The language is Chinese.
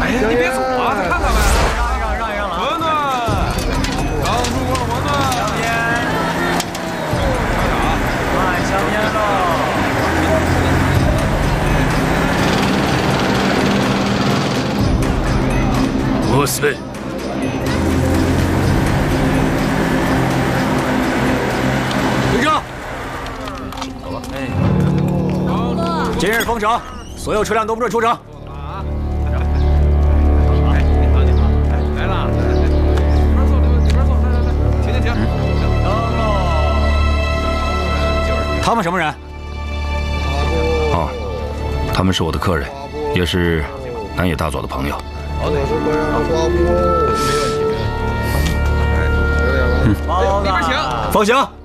哎呀，你别走啊，再看看呗。让一让了。馄饨，刚出锅的馄饨。香烟。卖香烟喽。 我死。 停车！今日封城，所有车辆都不准出城。 哎，你好，你好，哎，来了，里边坐，里边坐，来，停。等喽。 他们什么人？ 哦，他们是我的客人，也是南野大佐的朋友。 好的，没问题，没问题。哎，里边请。 放行。